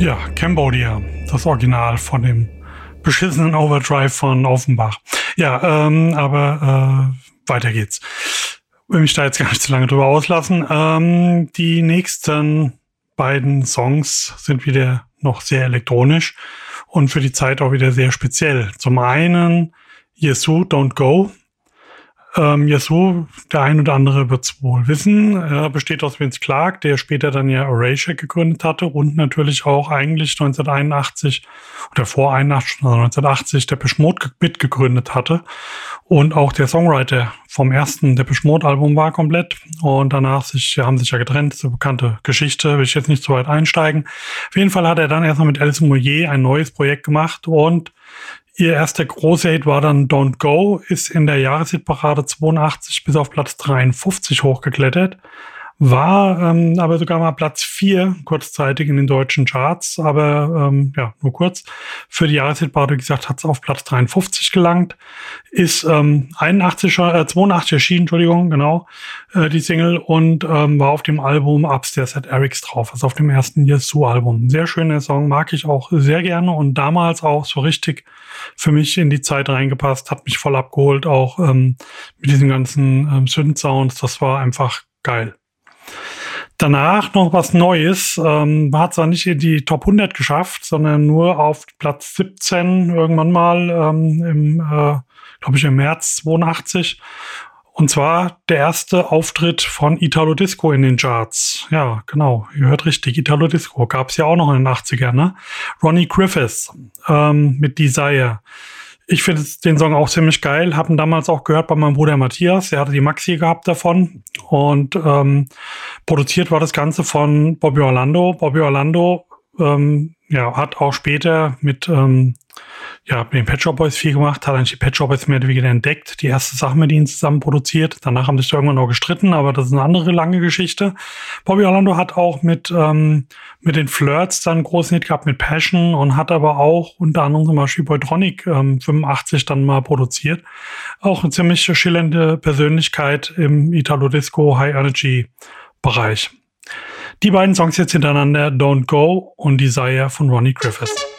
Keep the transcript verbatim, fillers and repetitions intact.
Ja, Cambodia, das Original von dem beschissenen Overdrive von Offenbach. Ja, ähm, aber äh, weiter geht's. Will mich da jetzt gar nicht zu lange drüber auslassen. Ähm, die nächsten beiden Songs sind wieder noch sehr elektronisch und für die Zeit auch wieder sehr speziell. Zum einen Yesu, Don't Go. Ähm, Yesu, der ein oder andere wird es wohl wissen, er besteht aus Vince Clarke, der später dann ja Erasure gegründet hatte und natürlich auch eigentlich neunzehnhunderteinundachtzig oder vor einundachtzig, also neunzehnhundertachtzig Depeche Mode mitgegründet hatte und auch der Songwriter vom ersten Depeche Mode Album war komplett und danach sich, haben sich ja getrennt, so bekannte Geschichte, will ich jetzt nicht so weit einsteigen. Auf jeden Fall hat er dann erstmal mit Alison Moyet ein neues Projekt gemacht und ihr erster großer Hit war dann Don't Go, ist in der Jahreshitparade zweiundachtzig bis auf Platz dreiundfünfzig hochgeklettert, war ähm, aber sogar mal Platz vier kurzzeitig in den deutschen Charts, aber ähm, ja, nur kurz. Für die Jahreshitparade, wie gesagt, hat es auf Platz dreiundfünfzig gelangt, ist ähm, einundachtzig, äh, zweiundachtzig erschienen, Entschuldigung, genau, äh, die Single und ähm, war auf dem Album Upstairs at Eric's drauf, also auf dem ersten Yesu-Album. Sehr schöner Song, mag ich auch sehr gerne und damals auch so richtig für mich in die Zeit reingepasst, hat mich voll abgeholt, auch ähm, mit diesen ganzen ähm, Synth-Sounds, das war einfach geil. Danach noch was Neues, ähm, hat zwar nicht in die Top hundert geschafft, sondern nur auf Platz siebzehn irgendwann mal, ähm, im, äh, glaube ich im März zweiundachtzig. Und zwar der erste Auftritt von Italo Disco in den Charts. Ja, genau, ihr hört richtig, Italo Disco. Gab es ja auch noch in den achtzigern, ne? Ronnie Griffiths ähm, mit Desire. Ich finde den Song auch ziemlich geil. Hab ihn damals auch gehört bei meinem Bruder Matthias. Er hatte die Maxi gehabt davon. Und ähm, produziert war das Ganze von Bobby Orlando. Bobby Orlando ähm, ja, hat auch später mit ähm, ja, mit den Pet Shop Boys viel gemacht, hat eigentlich die Pet Shop Boys mehr oder weniger entdeckt, die erste Sache mit ihnen zusammen produziert. Danach haben sich irgendwann noch gestritten, aber das ist eine andere lange Geschichte. Bobby Orlando hat auch mit ähm, mit den Flirts dann einen großen Hit gehabt mit Passion und hat aber auch unter anderem zum Beispiel Boytronic ähm, fünfundachtzig dann mal produziert. Auch eine ziemlich schillernde Persönlichkeit im Italo-Disco High-Energy-Bereich. Die beiden Songs jetzt hintereinander, Don't Go und Desire von Ronnie Griffiths.